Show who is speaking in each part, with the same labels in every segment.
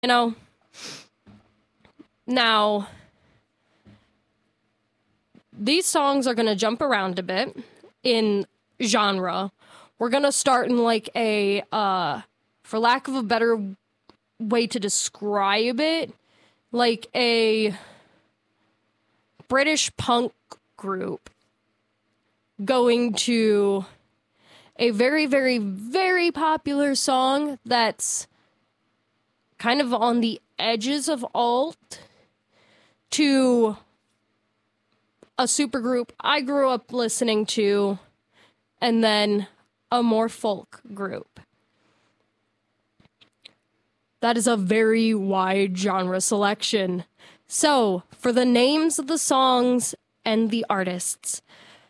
Speaker 1: You know, now, these songs are going to jump around a bit in genre. We're going to start in like a, for lack of a better way to describe it, like a British punk group going to a very, very, very popular song that's kind of on the edges of alt to a supergroup I grew up listening to, and then a more folk group. That is a very wide genre selection. So, for the names of the songs and the artists,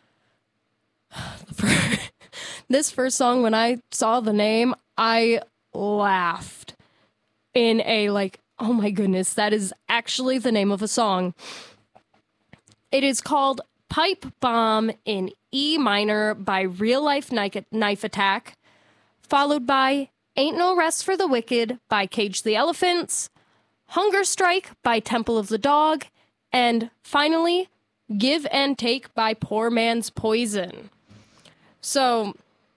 Speaker 1: this first song, when I saw the name, I laughed in a like, oh my goodness, that is actually the name of a song. It is called Pipe Bomb in E minor by Real Life Knife Attack, followed by Ain't No Rest for the Wicked by Cage the Elephants, Hunger Strike by Temple of the Dog, and finally, Give and Take by Poor Man's Poison. So,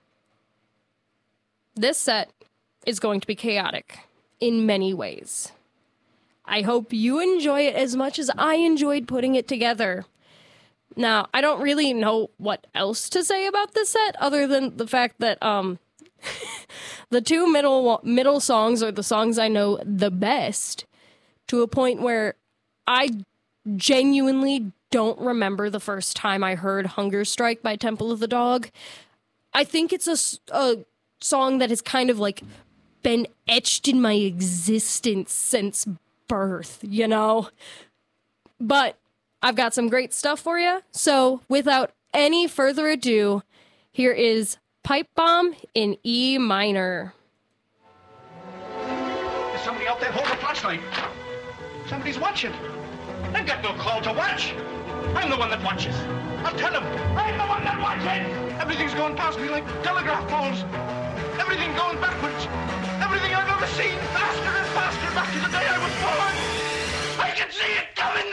Speaker 1: this set is going to be chaotic in many ways. I hope you enjoy it as much as I enjoyed putting it together. Now, I don't really know what else to say about this set other than the fact that the two middle songs are the songs I know the best, to a point where I genuinely don't remember the first time I heard Hunger Strike by Temple of the Dog. I think it's a song that has kind of like been etched in my existence since birth, you know? But I've got some great stuff for you. So without any further ado, here is Pipe Bomb in E minor.
Speaker 2: There's somebody out there holding a flashlight. Somebody's watching. I've got no call to watch. I'm the one that watches. I'll tell them. I'm the one that watches. Everything's going past me like telegraph poles. Everything going backwards. Everything I've ever seen, faster and faster back to the day I was born. I can see it coming